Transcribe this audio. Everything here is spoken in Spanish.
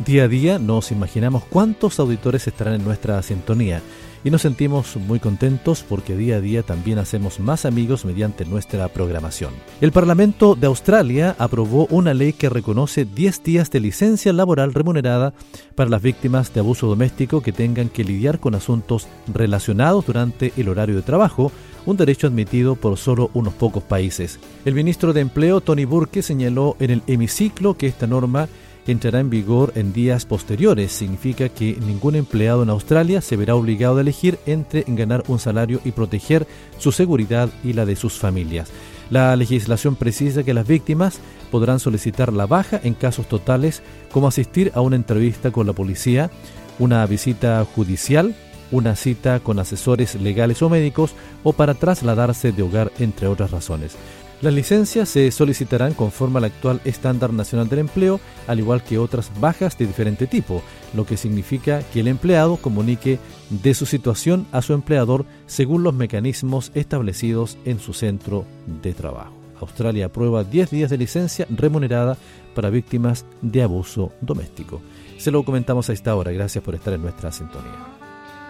Día a día nos imaginamos cuántos auditores estarán en nuestra sintonía y nos sentimos muy contentos porque día a día también hacemos más amigos mediante nuestra programación. El Parlamento de Australia aprobó una ley que reconoce 10 días de licencia laboral remunerada para las víctimas de abuso doméstico que tengan que lidiar con asuntos relacionados durante el horario de trabajo, un derecho admitido por solo unos pocos países. El ministro de Empleo, Tony Burke, señaló en el hemiciclo que esta norma entrará en vigor en días posteriores. Significa que ningún empleado en Australia se verá obligado a elegir entre ganar un salario y proteger su seguridad y la de sus familias. La legislación precisa que las víctimas podrán solicitar la baja en casos totales como asistir a una entrevista con la policía, una visita judicial, una cita con asesores legales o médicos o para trasladarse de hogar, entre otras razones. Las licencias se solicitarán conforme al actual estándar nacional del empleo, al igual que otras bajas de diferente tipo, lo que significa que el empleado comunique de su situación a su empleador según los mecanismos establecidos en su centro de trabajo. Australia aprueba 10 días de licencia remunerada para víctimas de abuso doméstico. Se lo comentamos a esta hora. Gracias por estar en nuestra sintonía.